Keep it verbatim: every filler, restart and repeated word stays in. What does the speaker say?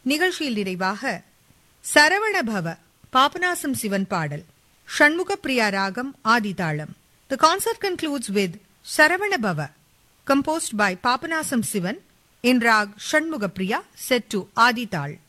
நிகழ்ச்சியில் நிறைவாக சரவணபவ பாபநாசம் சிவன் பாடல், ஷண்முகப்பிரியா ராகம் ஆதிதாளம். The concert concludes with Saravanabhava, composed by Papanasam Sivan in rag Shanmugapriya, set to Adi Tal.